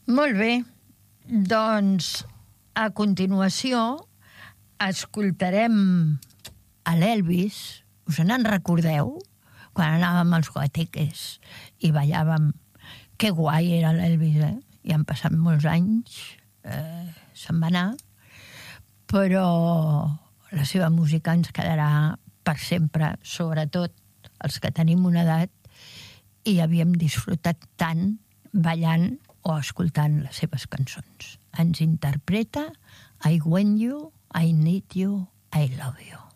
Molt bé, doncs a continuació escoltarem a l'Elvis. Us en recordeu? Quan anàvem als Guateques i ballàvem. Que guai era l'Elvis, eh? I han passat molts anys, se'n va anar, però la seva música ens quedarà per sempre, sobretot els que tenim una edat i havíem disfrutat tant ballant o escoltant les seves cançons. Ens interpreta I Want You, I Need You, I Love You.